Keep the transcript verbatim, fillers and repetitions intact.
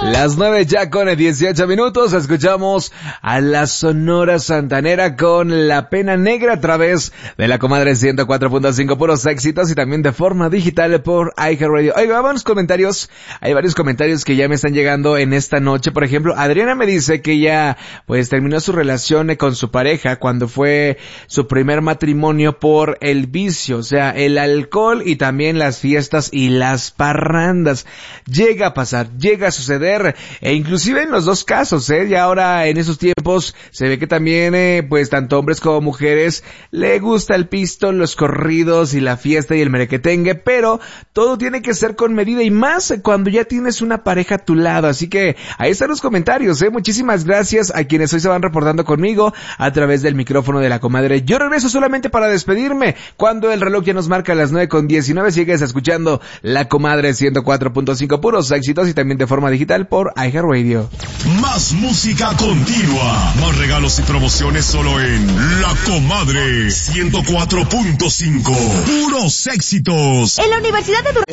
Las nueve ya con dieciocho minutos, escuchamos a la Sonora Santanera con La Pena Negra a través de la Comadre ciento cuatro punto cinco, puros éxitos, y también de forma digital por iHeartRadio. Oiga, vamos a los comentarios. Hay varios comentarios que ya me están llegando en esta noche. Por ejemplo, Adriana me dice que ella pues terminó su relación con su pareja cuando fue su primer matrimonio por el vicio, o sea, el alcohol y también las fiestas y las parrandas. Llega a pasar, llega a suceder, e inclusive en los dos casos, eh, y ahora en esos tiempos se ve que también, eh, pues tanto hombres como mujeres le gusta el pisto, los corridos y la fiesta y el merequetengue, pero todo tiene que ser con medida y más cuando ya tienes una pareja a tu lado. Así que ahí están los comentarios, eh, muchísimas gracias a quienes hoy se van reportando conmigo a través del micrófono de la Comadre. Yo regreso solamente para despedirme cuando el reloj ya nos marca las nueve con diecinueve. Sigues escuchando la Comadre ciento cuatro punto cinco, puros éxitos, y también de forma digital por iHeartRadio. Más música continua, más regalos y promociones solo en La Comadre ciento cuatro punto cinco. Puros éxitos. En la Universidad de Dur-